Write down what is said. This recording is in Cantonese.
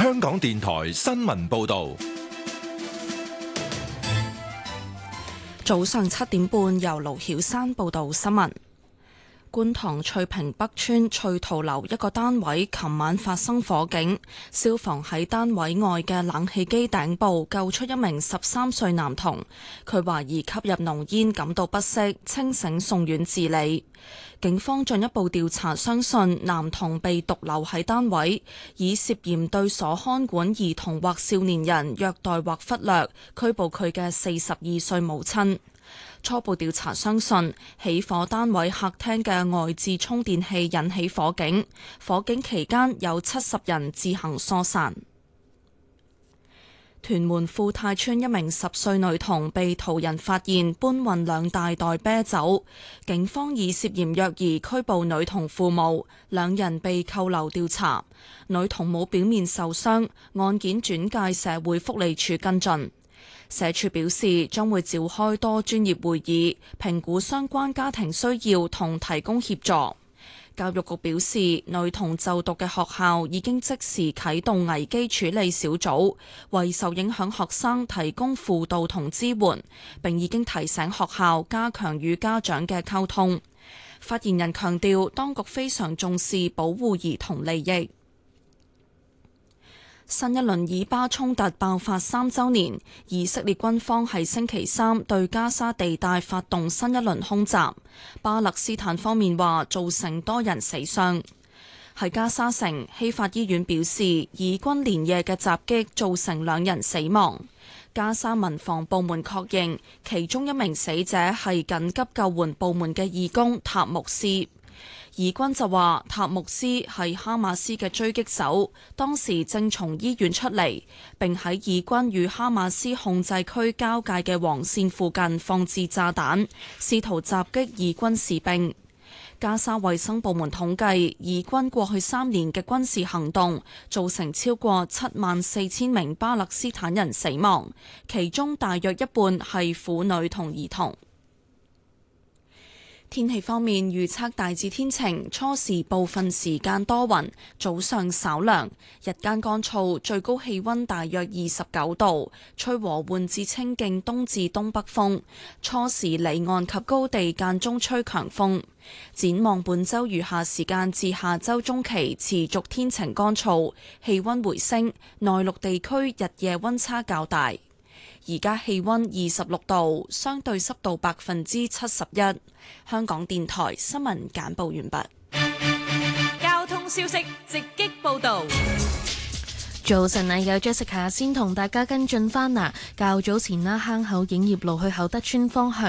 香港電台新聞報道。 早上7點半，由盧曉珊報道新聞。觀塘翠屏北村翠桃樓一個單位琴晚發生火警，消防喺單位外嘅冷氣機頂部救出一名13歲男童，佢懷疑吸入濃煙感到不適，清醒送院治理。警方進一步調查，相信男童被獨留喺單位，以涉嫌對所看管兒童或少年人虐待或忽略，拘捕佢嘅42歲母親。初步調查相信，起火單位客廳嘅外置充電器引起火警。火警期間有70人自行疏散。屯門富泰村一名10歲女童被途人發現搬運2大袋啤酒，警方以涉嫌虐兒拘捕女童父母，2人被扣留調查。女童冇表面受傷，案件轉介社會福利署跟進。社署表示將會召開多專業會議，評估相關家庭需要同提供協助。教育局表示，女童就讀嘅學校已經即時啟動危機處理小組，為受影響學生提供輔導同支援，並已經提醒學校加強與家長嘅溝通。發言人強調，當局非常重視保護兒童利益。新一輪以巴衝突爆發3週年，以色列軍方喺星期3對加沙地帶發動新一輪空襲。巴勒斯坦方面話造成多人死傷。喺加沙城，希法醫院表示，以軍連夜嘅襲擊造成2人死亡。加沙民防部門確認，其中一名死者係緊急救援部門嘅義工塔木斯。以軍就話塔木斯係哈馬斯嘅狙擊手，當時正從醫院出嚟，並喺以軍與哈馬斯控制區交界嘅黃線附近放置炸彈，試圖襲擊以軍士兵。加沙衛生部門統計，以軍過去3年嘅軍事行動造成超過74000名巴勒斯坦人死亡，其中大約一半係婦女同兒童。天氣方面，預測大致天晴，初時部分時間多雲，早上稍涼，日間乾燥，最高氣溫大約29度，吹和緩至清勁東至東北風，初時離岸及高地間中吹強風。展望本週餘下時間至下週中期持續天晴乾燥，氣溫回升，內陸地區日夜溫差較大。而家氣溫26度，相對濕度71%。香港電台新聞簡報完畢。 交通消息直擊報道。 早晨啊，有 Jessica 先同大家跟進返嗱。較早前啦，坑口影業路去厚德村方向